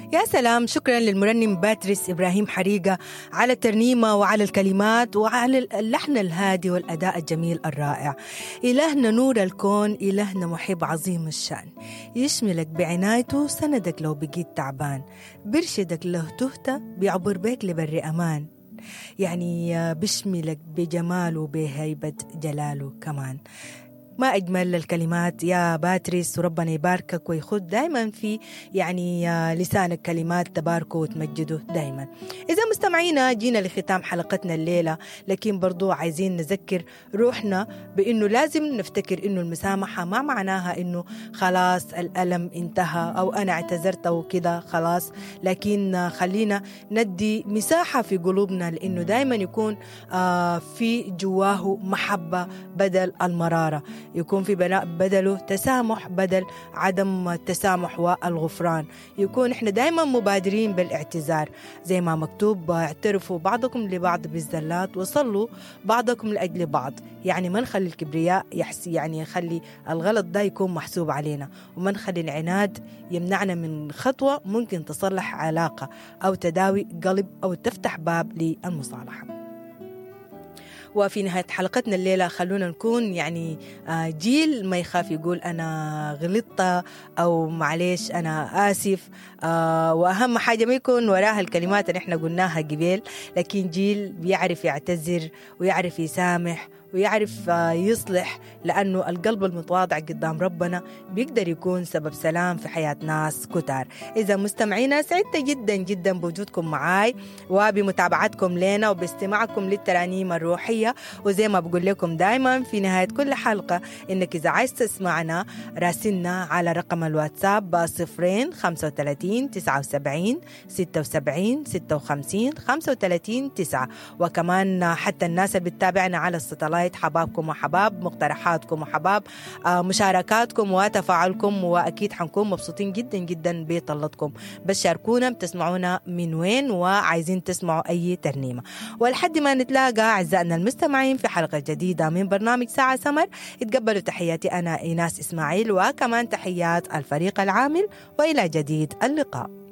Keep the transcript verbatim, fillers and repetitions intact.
يا سلام، شكرا للمرنم باتريس إبراهيم حريقة على الترنيمة وعلى الكلمات وعلى اللحن الهادي والأداء الجميل الرائع. إلهنا نور الكون، إلهنا محب عظيم الشأن، يشملك بعنايته، سندك لو بقيت تعبان، برشدك لو تهت، بيعبر بيك لبر أمان، يعني بشملك بجماله بهيبة جلاله كمان. ما أجمل الكلمات يا باتريس، وربنا يباركك ويخد دايما في يعني لسانك كلمات تباركه وتمجده دايما. إذا مستمعينا جينا لختام حلقتنا الليلة، لكن برضو عايزين نذكر روحنا بأنه لازم نفتكر أنه المسامحة ما معناها أنه خلاص الألم انتهى أو أنا اعتذرت أو كده خلاص، لكن خلينا ندي مساحة في قلوبنا لأنه دايما يكون في جواه محبة بدل المرارة، يكون في بدله تسامح بدل عدم التسامح والغفران، يكون احنا دايما مبادرين بالاعتذار زي ما مكتوب اعترفوا بعضكم لبعض بالزلات وصلوا بعضكم لأجل بعض. يعني ما نخلي الكبرياء يحسي يعني يخلي الغلط ده يكون محسوب علينا، وما نخلي العناد يمنعنا من خطوة ممكن تصلح علاقة أو تداوي قلب أو تفتح باب للمصالحة. وفي نهاية حلقتنا الليلة خلونا نكون يعني جيل ما يخاف يقول أنا غلطت أو معليش أنا آسف، وأهم حاجة ما يكون وراها الكلمات اللي احنا قلناها قبل، لكن جيل بيعرف يعتذر ويعرف يسامح ويعرف يصلح، لأنه القلب المتواضع قدام ربنا بيقدر يكون سبب سلام في حياة ناس كتار. إذا مستمعينا سعدت جدا جدا بوجودكم معاي وبمتابعتكم لنا وباستماعكم للترانيم الروحية، وزي ما بقول لكم دايما في نهاية كل حلقة إنك إذا عايز تسمعنا راسلنا على رقم الواتساب صفرين خمسة وثلاثين تسعة وسبعين ستة وسبعين ستة وخمسين خمسة وثلاثين تسعة. وكمان حتى الناس اللي بتتابعنا على الستلايت، حبابكم وحباب مقترحاتكم وحباب آه مشاركاتكم وتفاعلكم، وأكيد حنكون مبسوطين جدا جدا بطلتكم. بس شاركونا بتسمعونا من وين وعايزين تسمعوا أي ترنيمة. ولحد ما نتلاقى أعزائنا المستمعين في حلقة جديدة من برنامج ساعة سمر، اتقبلوا تحياتي أنا إيناس إسماعيل وكمان تحيات الفريق العامل، وإلى جديد اللقاء.